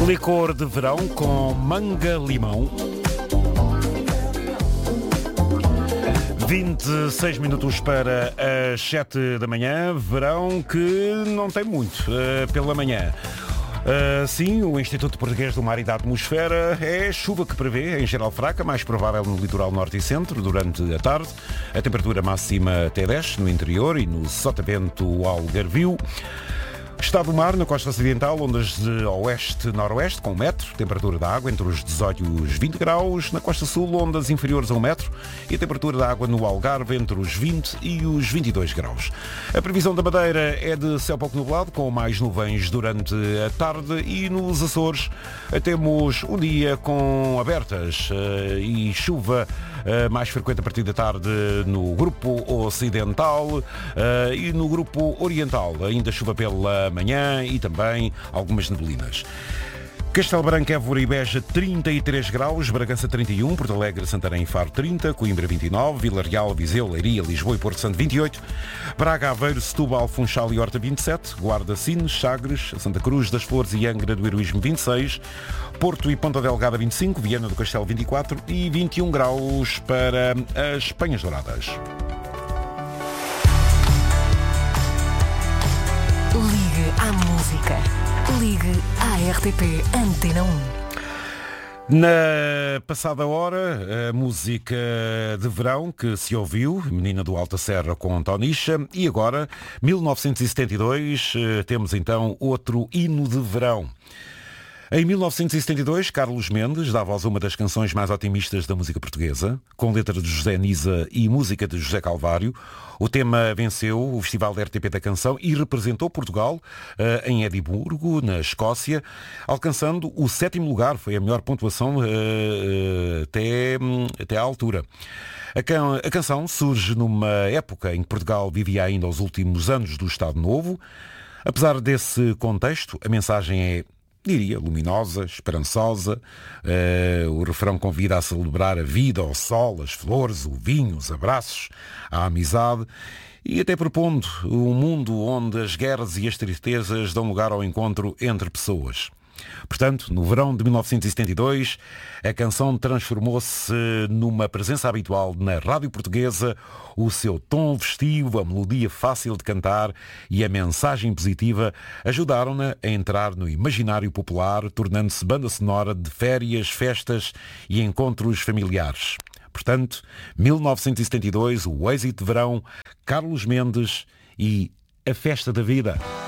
Licor de verão com manga-limão. 26 minutos para as 7 da manhã. Verão que não tem muito pela manhã. Sim, o Instituto Português do Mar e da Atmosfera é chuva que prevê, em geral fraca, mais provável no litoral norte e centro durante a tarde. A temperatura máxima até 10 no interior e no sotavento algarvio. Estado do mar, na costa ocidental, ondas de oeste-noroeste, com 1 metro. Temperatura da água entre os 18 e os 20 graus. Na costa sul, ondas inferiores a 1 metro. E a temperatura da água no Algarve entre os 20 e os 22 graus. A previsão da Madeira é de céu pouco nublado, com mais nuvens durante a tarde. E nos Açores temos um dia com abertas e chuva mais frequente a partir da tarde no grupo ocidental e no grupo oriental. Ainda chuva pela manhã e também algumas neblinas. Castelo Branco, Évora e Beja 33 graus, Bragança 31, Porto Alegre, Santarém e Faro 30, Coimbra 29, Vila Real, Viseu, Leiria, Lisboa e Porto Santo 28, Braga, Aveiro, Setúbal, Funchal e Horta 27, Guarda, Sines, Sagres, Santa Cruz das Flores e Angra do Heroísmo 26, Porto e Ponta Delgada 25, Viana do Castelo 24 e 21 graus para as Penhas Douradas. Ligue à música. Ligue à RTP Antena 1. Na passada hora, a música de verão que se ouviu, Menina do Alta Serra com Tonicha, e agora, 1972, temos então outro hino de verão. Em 1972, Carlos Mendes dá voz a uma das canções mais otimistas da música portuguesa, com letra de José Nisa e música de José Calvário. O tema venceu o Festival da RTP da Canção e representou Portugal em Edimburgo, na Escócia, alcançando o 7º lugar. Foi a melhor pontuação até à altura. A canção surge numa época em que Portugal vivia ainda os últimos anos do Estado Novo. Apesar desse contexto, a mensagem é, diria, luminosa, esperançosa. O refrão convida a celebrar a vida, o sol, as flores, o vinho, os abraços, a amizade e até propondo um mundo onde as guerras e as tristezas dão lugar ao encontro entre pessoas. Portanto, no verão de 1972, a canção transformou-se numa presença habitual na rádio portuguesa. O seu tom festivo, a melodia fácil de cantar e a mensagem positiva ajudaram-na a entrar no imaginário popular, tornando-se banda sonora de férias, festas e encontros familiares. Portanto, 1972, o êxito de verão, Carlos Mendes e A Festa da Vida.